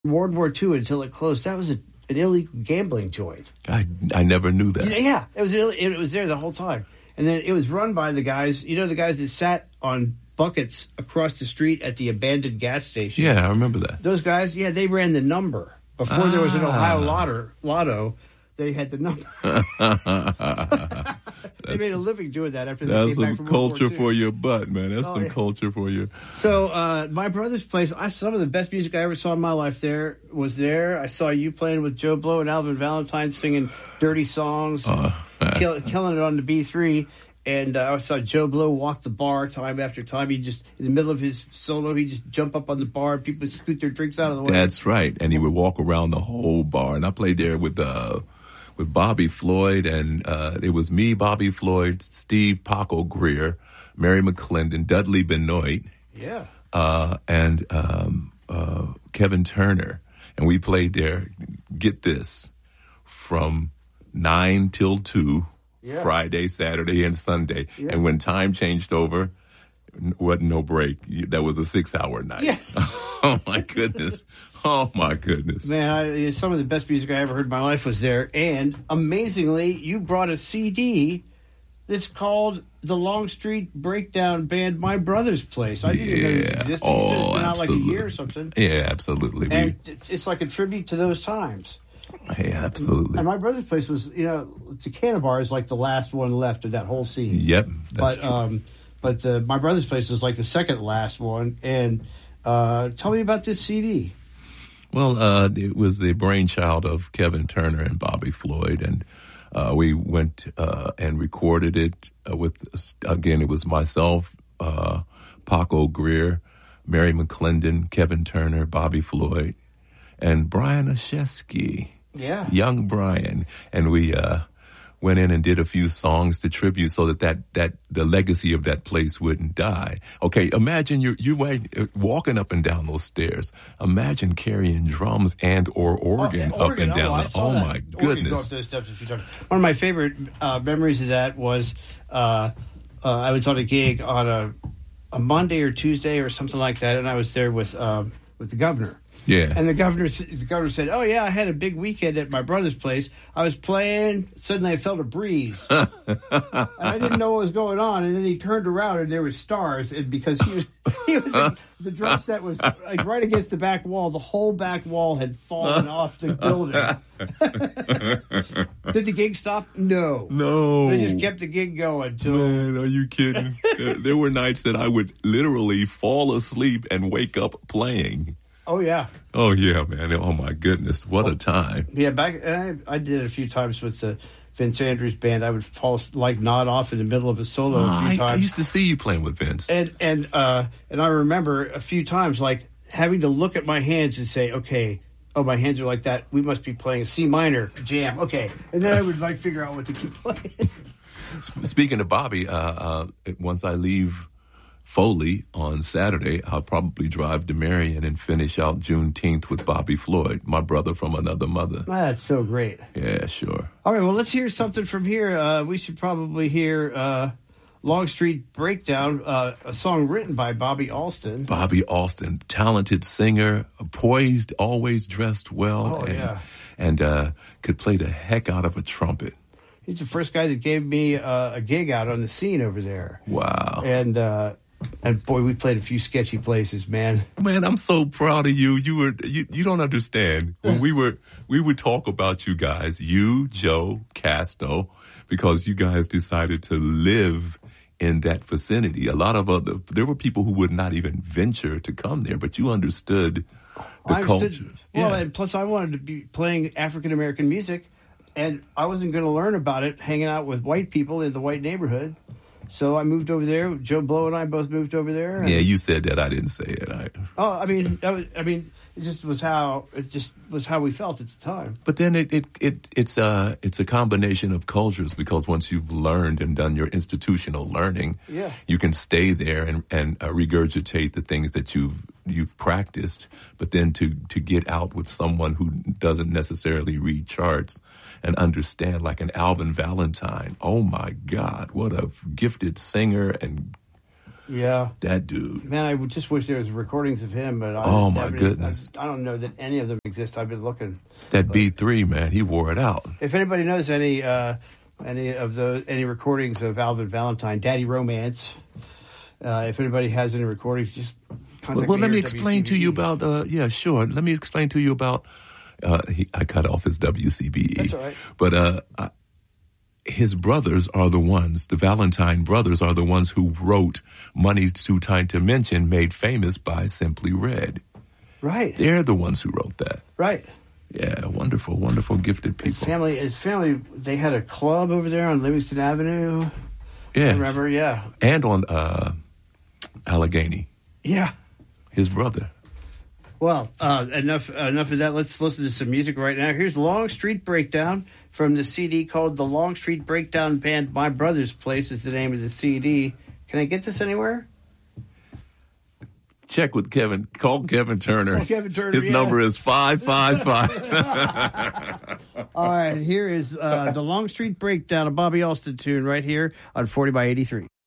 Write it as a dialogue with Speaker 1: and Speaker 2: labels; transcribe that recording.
Speaker 1: World War II until it closed. That was an illegal gambling joint.
Speaker 2: I never knew that.
Speaker 1: Yeah, it was there the whole time. And then it was run by the guys, the guys that sat on buckets across the street at the abandoned gas station.
Speaker 2: Yeah, I remember that.
Speaker 1: Those guys, they ran the number. Before there was an Ohio Lotto, they had the number. They made a living doing that after they came back from World War II.
Speaker 2: That's some culture for your butt, man. That's some culture for you.
Speaker 1: So my brother's place, some of the best music I ever saw in my life was there. I saw you playing with Joe Blow and Alvin Valentine singing dirty songs, killing it on the B3. And I saw Joe Blow walk the bar time after time. He just, in the middle of his solo, he'd just jump up on the bar. People would scoot their drinks out of the way.
Speaker 2: That's right. And he would walk around the whole bar. And I played there with Bobby Floyd. And it was me, Bobby Floyd, Steve Paco Greer, Mary McClendon, Dudley Benoit.
Speaker 1: Yeah.
Speaker 2: And Kevin Turner. And we played there, get this, from 9 till 2. Yeah. Friday, Saturday, and Sunday. Yeah. And when time changed over, wasn't no break. That was a 6-hour night. Yeah. Oh, my goodness.
Speaker 1: Man, some of the best music I ever heard in my life was there. And amazingly, you brought a CD that's called The Longstreet Breakdown Band, My Brother's Place. I didn't even know this existed. It's been out like a year or something.
Speaker 2: Yeah, absolutely.
Speaker 1: And it's like a tribute to those times.
Speaker 2: Hey, absolutely.
Speaker 1: And My Brother's Place was, Takana Bar is like the last one left of that whole scene.
Speaker 2: Yep, that's true.
Speaker 1: But My Brother's Place was like the second last one. And tell me about this CD.
Speaker 2: Well, it was the brainchild of Kevin Turner and Bobby Floyd, and we went and recorded it it was myself, Paco Greer, Mary McClendon, Kevin Turner, Bobby Floyd, and Brian Oshesky.
Speaker 1: Yeah.
Speaker 2: Young Brian. And we went in and did a few songs to tribute so that the legacy of that place wouldn't die. Okay, imagine you walking up and down those stairs. Imagine carrying drums and or organ up and down. Oh my goodness. Go up those steps a few times.
Speaker 1: One of my favorite memories of that was I was on a gig on a Monday or Tuesday or something like that, and I was there with the governor.
Speaker 2: Yeah.
Speaker 1: And the governor said, "Oh yeah, I had a big weekend at my brother's place. I was playing. Suddenly, I felt a breeze, and I didn't know what was going on. And then he turned around, and there was stars. And because he was the drum set was like right against the back wall. The whole back wall had fallen off the building. Did the gig stop? No.
Speaker 2: They
Speaker 1: just kept the gig going.
Speaker 2: Man, are you kidding? There were nights that I would literally fall asleep and wake up playing.
Speaker 1: Oh, yeah.
Speaker 2: Oh, yeah, man. Oh, my goodness. What a time.
Speaker 1: Yeah, I did it a few times with the Vince Andrews Band. I would nod off in the middle of a solo a few times.
Speaker 2: I used to see you playing with Vince.
Speaker 1: And I remember a few times, like, having to look at my hands and say, okay, my hands are like that. We must be playing a C minor jam. Okay. And then I would, figure out what to keep playing.
Speaker 2: Speaking of Bobby, once I leave Foley on Saturday, I'll probably drive to Marion and finish out Juneteenth with Bobby Floyd, my brother from another mother.
Speaker 1: That's so great.
Speaker 2: Yeah, sure.
Speaker 1: All right, well, let's hear something from here. We should probably hear Longstreet Breakdown, a song written by Bobby Alston.
Speaker 2: Bobby Alston, talented singer, poised, always dressed well, and could play the heck out of a trumpet.
Speaker 1: He's the first guy that gave me a gig out on the scene over there.
Speaker 2: Wow.
Speaker 1: And boy, we played a few sketchy places, man.
Speaker 2: Man, I'm so proud of you. You don't understand. When we would talk about you guys, you, Joe, Casto, because you guys decided to live in that vicinity. A lot of there were people who would not even venture to come there, but you understood the culture.
Speaker 1: Well, and plus I wanted to be playing African American music, and I wasn't going to learn about it hanging out with white people in the white neighborhood. So I moved over there. Joe Blow and I both moved over there.
Speaker 2: Yeah, you said that. I didn't say it.
Speaker 1: It just was how we felt at the time.
Speaker 2: But then it's a combination of cultures, because once you've learned and done your institutional learning, you can stay there and regurgitate the things that you've practiced. But then to get out with someone who doesn't necessarily read charts and understand, like an Alvin Valentine. Oh my God, what a gifted singer and
Speaker 1: Yeah.
Speaker 2: That dude.
Speaker 1: Man, I just wish there was recordings of him, but
Speaker 2: my goodness.
Speaker 1: I don't know that any of them exist. I've been looking.
Speaker 2: That B3, man, he wore it out.
Speaker 1: If anybody knows any recordings of Alvin Valentine, Daddy Romance, if anybody has any recordings, just contact me.
Speaker 2: Well, let me explain to you about, sure. Let me explain to you about, I cut off his WCBE.
Speaker 1: That's all right.
Speaker 2: But his brothers are the ones, the Valentine brothers are the ones who wrote Money's Too Tight to Mention, made famous by Simply Red.
Speaker 1: Right.
Speaker 2: They're the ones who wrote that.
Speaker 1: Right.
Speaker 2: Yeah, wonderful, wonderful, gifted people.
Speaker 1: His family, they had a club over there on Livingston Avenue.
Speaker 2: Yeah.
Speaker 1: I remember, yeah.
Speaker 2: And on Allegheny.
Speaker 1: Yeah.
Speaker 2: His brother.
Speaker 1: Well, enough of that. Let's listen to some music right now. Here's Long Street Breakdown from the CD called The Long Street Breakdown Band. My Brother's Place is the name of the CD. Can I get this anywhere?
Speaker 2: Check with Kevin. Call Kevin Turner. His number is 555.
Speaker 1: All right, here is the Long Street Breakdown, a Bobby Alston tune right here on 40 by 83.